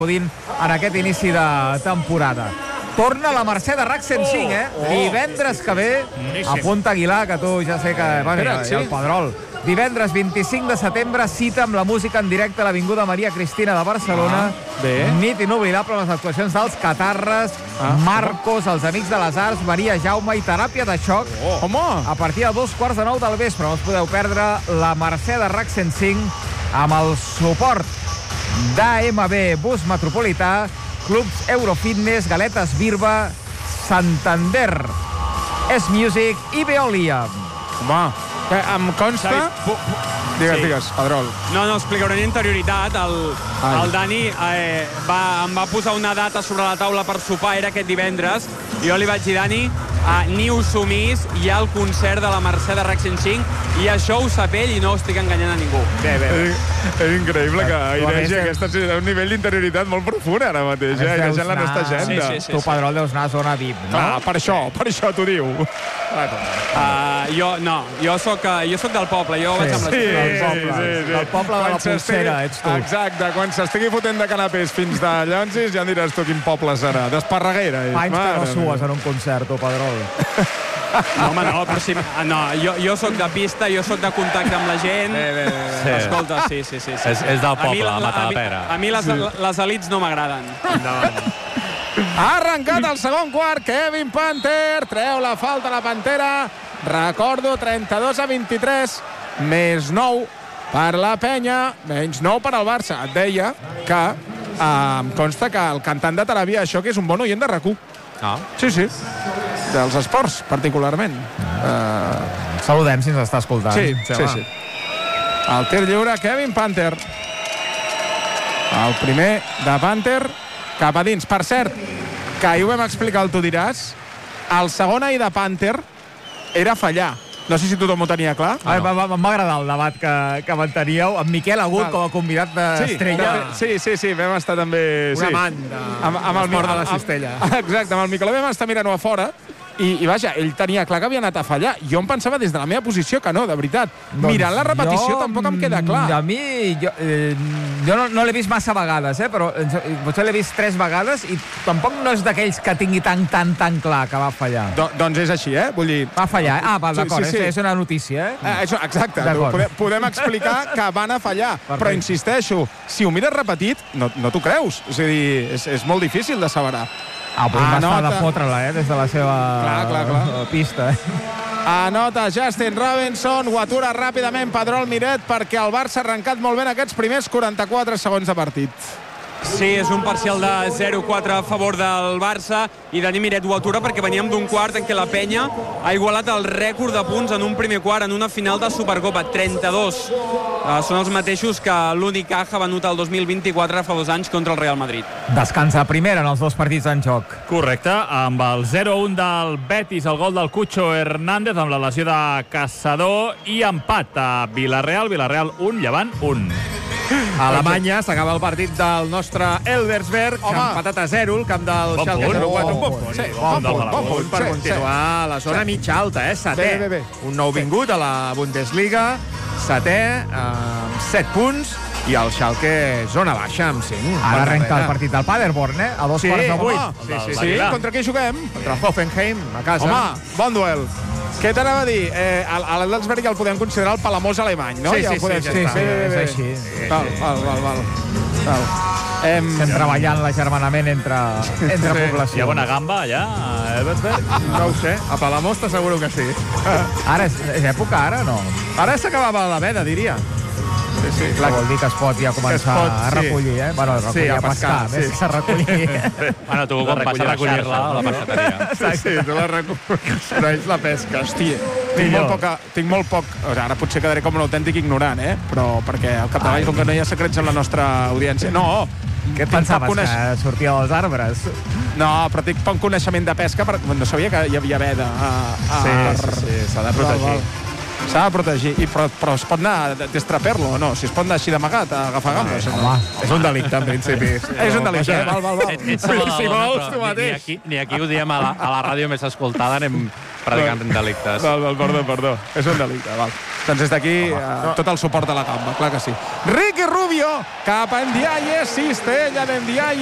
en aquest inici de temporada. Torna la Mercè de RAC 105, divendres que ve, apunta Aguilar, que tu ja sé que... el Pedrol. Divendres 25 de setembre, cita amb la música en directe a l'Avinguda Maria Cristina de Barcelona. Nit inoblidable amb les actuacions dels Catarres, Marcos, els Amics de les Arts, Maria Jaume i Teràpia de Xoc. A partir de 2:15 del vespre. No us podeu perdre la Mercè de RAC 105 amb el suport d'AMB Bus Metropolità, Clubs Eurofitness, Galetes Birba, Santander, S-Music i Veolia. Home, em consta... Digues, Pedrol. No, explicaré una interioritat. El Dani em va posar una data sobre la taula per sopar, era aquest divendres. Jo li vaig dir, Dani, ni us sumís, hi ha el concert de la Mercè de RAC 105 i això ho sap ell i no estic enganyant a ningú. Bé. És increïble que hi hagi un nivell d'interioritat molt profund ara mateix. Hi ha gent la nostra agenda. Tu, Pedrol, deus anar a zona VIP, no? Per això t'ho diu. Jo soc del poble, jo vaig amb del poble de la Polsera, ets tu. Exacte, quan s'estigui fotent de canapés fins de Llonsis, ja em diràs tu quin poble serà. D'Esparreguera. Fa anys que no sues en un concert, tu, Pedrol. No, home, no, però sí. No, jo soc de pista, jo soc de contacte amb la gent. Escolta, sí. És del poble, a Matadepera. A mi les elits no m'agraden. Ha arrencat el segon quart, Kevin Panther, treu la falta a la Pantera. Recordo, 32-23, més 9 per la Penya, menys 9 per al Barça. Et deia que em consta que el cantant de Teràpia, això que és un bon oient de RAC1. Sí. Dels esports, particularment. Saludem si ens està escoltant. Sí. El tir lliure, Kevin Panther. El primer de Panther cap a dins. Per cert, que ahir ho vam explicar, tu diràs, el segon ahir de Panther era fallar. No sé si tothom ho tenia clar. M'ha agradat el debat que manteníeu amb Miquel Agut com a convidat d'estrella. Sí, vam estar també... Un amant de l'esport de la cistella. Exacte, amb el Miquel vam estar mirant-ho a fora i vaja, ell tenia clar que havia anat a fallar. Jo em pensava des de la meva posició que no, de veritat. Mirant la repetició tampoc em queda clar. A mi, jo no l'he vist massa vegades, però potser l'he vist 3 vegades i tampoc no és d'aquells que tingui tan clar que va fallar. Doncs és així, Vull dir... Va fallar, d'acord, és una notícia, Exacte, podem explicar que van a fallar, però insisteixo, si ho mires repetit, no t'ho creus. És a dir, és molt difícil de saberar. Avui va estar de fotre-la, des de la seva pista. Anota Justin Robinson, ho atura ràpidament Pedrol Miret perquè el Barça ha arrencat molt bé en aquests primers 44 segons de partit. Sí, és un parcial de 0-4 a favor del Barça i Dani Miret ho atura perquè veníem d'un quart en què la Penya ha igualat el rècord de punts en un primer quart en una final de Supercopa, 32. Són els mateixos que l'Unicaja va anotar el 2024 fa 2 anys contra el Real Madrid. Descansa primera en els 2 partits en joc. Correcte, amb el 0-1 del Betis, el gol del Cucho Hernández amb la lesió de Caçador i empat a Villarreal 1, Llevant 1. A Alemanya s'acaba el partit del nostre Elversberg, que ha empatat a 0, el camp del Schalke 04. Bon punt per continuar a la zona mitja alta, setè. Un nou vingut a la Bundesliga, setè, amb 7 punts, i el Schalke zona baixa amb 5. Ara arrenca el partit del Paderborn, a 2:15. Sí, contra qui juguem? Contra Hoffenheim, a casa. Home, bon duel. Què t'anava a dir? L'Elversberg ja el podem considerar el Palamós alemany, no? Sí, és així. Val. Estem treballant l'agermanament entre població. Hi ha bona gamba allà, a Elversberg? No ho sé, a Palamós t'asseguro que sí. Ara és època, ara no? Ara s'acabava la veda, diria. Sí. Vol dir que es pot ja començar a recollir, Bueno, a pescar, més que a recollir. Bueno, tu quan vas a recollir-la a la pescateria. Sí, tu la recolls la pesca. Hòstia, tinc molt poc... Ara potser quedaré com un autèntic ignorant, però perquè al capdavall, com que no hi ha secrets en la nostra audiència... No, què et pensaves, que sortia dels arbres? No, però tinc poc coneixement de pesca, no sabia que hi havia veda. Sí, s'ha de protegir. S'ha de protegir, però es pot anar d'estraper-lo o no? Si es pot anar així d'amagat a agafar gambes. Home, és un delicte, en principi. És un delicte, Val. Si vols, tu mateix. Ni aquí ho diem a la ràdio més escoltada, anem predicant delictes. Perdó. És un delicte, val. Doncs des d'aquí tot el suport a la gamba, clar que sí. Ricky Rubio cap a Ndiaye, cistella d'Ndiaye.